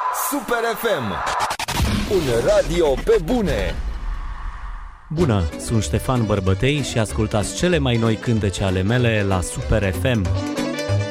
Super FM, un radio pe bune. Bună, sunt Ștefan Bărbătei și ascultați cele mai noi cântece ale mele la Super FM.